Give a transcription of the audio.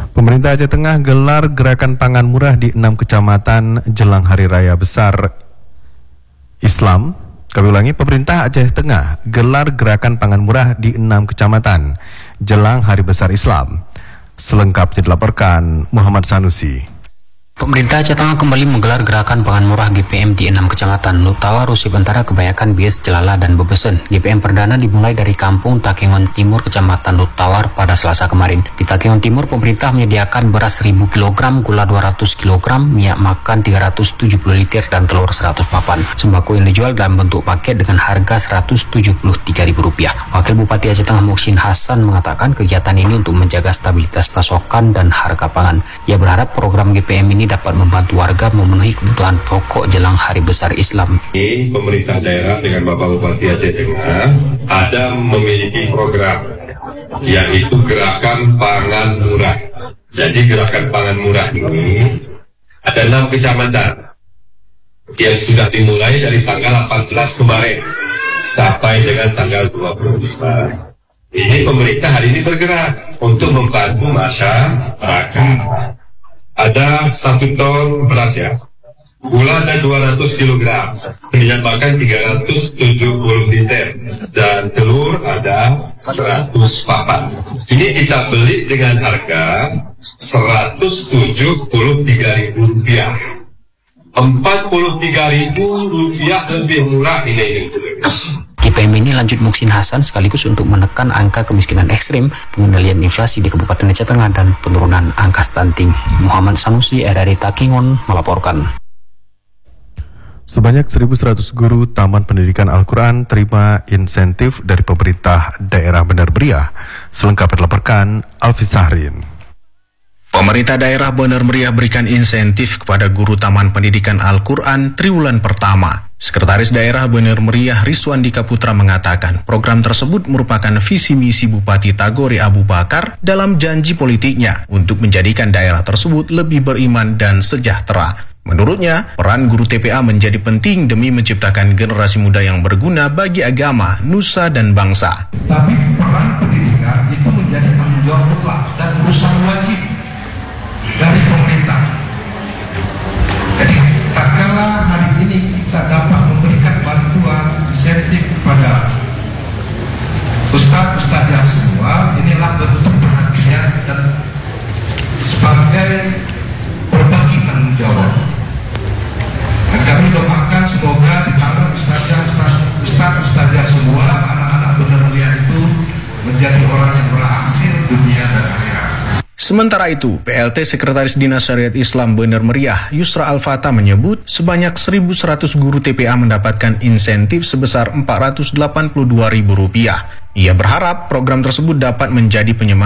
Pemerintah Aceh Tengah gelar gerakan pangan murah di 6 kecamatan jelang Hari Raya Besar Islam. Kami ulangi, pemerintah Aceh Tengah gelar gerakan pangan murah di 6 kecamatan jelang Hari Besar Islam. Selengkapnya dilaporkan Muhammad Sanusi. Pemerintah Aceh Tengah kembali menggelar gerakan pangan murah GPM di 6 kecamatan Lutawar, Rusip Antara, Kebayakan, Bies, Jelala, dan Bebesen. GPM perdana dimulai dari Kampung Takengon Timur, Kecamatan Lutawar pada Selasa kemarin. Di Takengon Timur, pemerintah menyediakan beras 1.000 kg, gula 200 kg, minyak makan 370 liter, dan telur 100 papan. Sembako yang dijual dalam bentuk paket dengan harga Rp173.000. Wakil Bupati Aceh Tengah Muhsin Hasan mengatakan kegiatan ini untuk menjaga stabilitas pasokan dan harga pangan. Ia berharap program GPM ini dapat membantu warga memenuhi kebutuhan pokok jelang Hari Besar Islam. Pemerintah daerah dengan Bapak Bupati Aceh Tengah ada memiliki program yaitu gerakan pangan murah. Jadi gerakan pangan murah ini ada 6 kecamatan yang sudah dimulai dari tanggal 18 kemarin sampai dengan tanggal 25. Ini pemerintah hari ini bergerak untuk membantu masyarakat. Ada 1 ton beras ya, gula ada 200 kg, minyak makan 370 liter, dan telur ada 100 papan. Ini kita beli dengan harga Rp173.000. Rp43.000 lebih murah ini. GPM ini, lanjut Muhsin Hasan, sekaligus untuk menekan angka kemiskinan ekstrim, pengendalian inflasi di Kabupaten Aceh Tengah, dan penurunan angka stunting. Muhammad Sanusi, RRI Takengon, melaporkan. Sebanyak 1.100 guru Taman Pendidikan Al-Quran terima insentif dari pemerintah daerah Bener Meriah. Selengkapnya dilaporkan Alfi Sahrin. Pemerintah daerah Bener Meriah berikan insentif kepada guru Taman Pendidikan Al-Quran triwulan pertama. Sekretaris Daerah Bener Meriah Rizwandika Putra mengatakan program tersebut merupakan visi misi Bupati Tagore Abu Bakar dalam janji politiknya untuk menjadikan daerah tersebut lebih beriman dan sejahtera. Menurutnya, peran guru TPA menjadi penting demi menciptakan generasi muda yang berguna bagi agama, nusa, dan bangsa. Tapi peran pendidikan itu menjadi tanggung jawab mutlak dan urusan wajib dari pemerintah. Jadi, tak kalah hari ini kita dapat memberikan bantuan insentif kepada ustaz-ustazah semua, inilah bentuk perhatian dan sebagai berbagi tanggung jawab. Dan kami doakan semoga di tangan ustazah semua, anak-anak Bener Meriah itu menjadi orang yang berhasil dunia dan akhirat. Sementara itu, PLT Sekretaris Dinas Syariat Islam Bener Meriah, Yusra Al-Fatah menyebut sebanyak 1.100 guru TPA mendapatkan insentif sebesar Rp482.000. Ia berharap program tersebut dapat menjadi penyemangat